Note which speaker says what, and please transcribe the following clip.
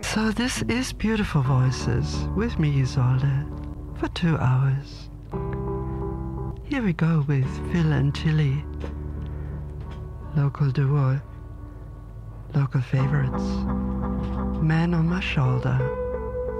Speaker 1: So this is Beautiful Voices with me, Isolde, for 2 hours. Here we go with Phil and Chili. Local duo, local favorites. Man on My Shoulder.